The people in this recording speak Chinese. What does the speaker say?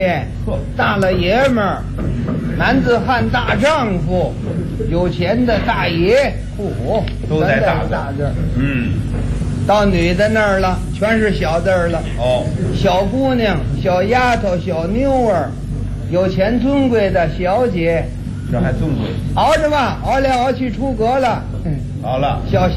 大老爷们儿，男子汉大丈夫，有钱的大爷，嚯， 都在大字儿。到女的那儿了，全是小字儿了。 哦， 小姑娘、小丫头、小妞儿，有钱尊贵的小姐， 这还尊贵。 熬着吧，熬来熬去出阁了。 好了， 小